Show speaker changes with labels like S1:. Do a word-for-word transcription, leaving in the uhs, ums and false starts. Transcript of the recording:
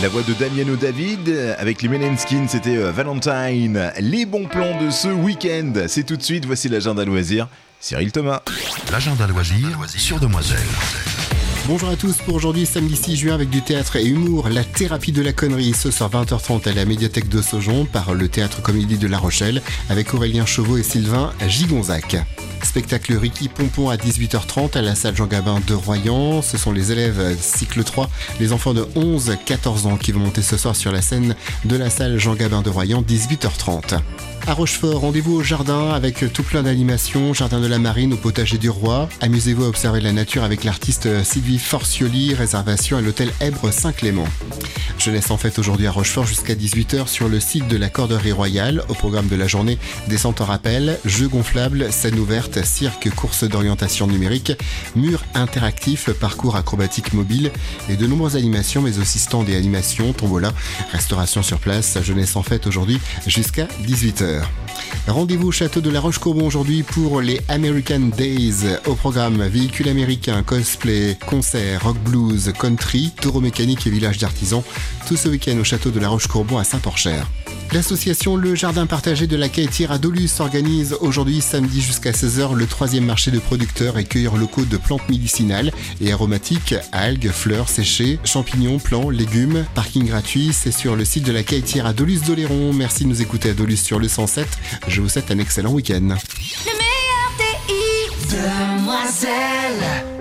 S1: La voix de Damiano David avec les Måneskin, c'était Valentine. Les bons plans de ce week-end, c'est tout de suite. Voici l'agenda loisir. Cyril Thomas.
S2: L'agenda loisir sur Demoiselle.
S3: Bonjour à tous, pour aujourd'hui samedi six juin avec du théâtre et humour, la thérapie de la connerie ce soir vingt heures trente à la médiathèque de Saujon par le théâtre comédie de La Rochelle avec Aurélien Chauveau et Sylvain Gigonzac. Spectacle Ricky Pompon à dix-huit heures trente à la salle Jean Gabin de Royan. Ce sont les élèves cycle trois, les enfants de onze à quatorze ans qui vont monter ce soir sur la scène de la salle Jean Gabin de Royan, dix-huit heures trente. À Rochefort, rendez-vous au jardin avec tout plein d'animations, jardin de la Marine au potager du Roi. Amusez-vous à observer la nature avec l'artiste Sylvie Forcioli, réservation à l'hôtel Èbre Saint-Clément. Jeunesse en fête aujourd'hui à Rochefort jusqu'à dix-huit heures sur le site de la Corderie Royale. Au programme de la journée, descente en rappel, jeux gonflables, scène ouverte, cirque, course d'orientation numérique, murs interactifs, parcours acrobatique mobile et de nombreuses animations, mais aussi stands et animations, tombola, restauration sur place. Jeunesse en fête aujourd'hui jusqu'à dix-huit heures. Rendez-vous au château de la Roche-Courbon aujourd'hui pour les American Days. Au programme, véhicules américains, cosplay, concerts, rock blues, country, taureau mécanique et village d'artisans. Tout ce week-end au château de la Roche-Courbon à Saint-Porcher. L'association Le Jardin Partagé de la Caïtière à Dolus organise aujourd'hui samedi jusqu'à seize heures le troisième marché de producteurs et cueilleurs locaux de plantes médicinales et aromatiques, algues, fleurs séchées, champignons, plants, légumes. Parking gratuit, c'est sur le site de la Caïtière à Dolus d'Oléron. Merci de nous écouter à Dolus sur le cent sept. Je vous souhaite un excellent week-end.
S4: Le meilleur des hits, Demoiselle.